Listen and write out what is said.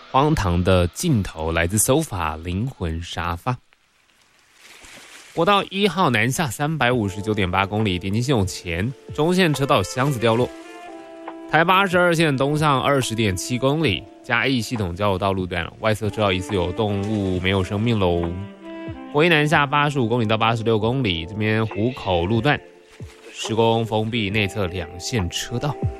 荒唐的尽头来自 SOFA 灵魂沙发。国道1号南下359.8公里，点进系统前，中线车道箱子掉落。台82线东上20.7公里，嘉义系统交流道路段，外侧车道疑似有动物，没有生命喽。国一南下85公里到86公里，这边湖口路段施工封闭内侧2线车道。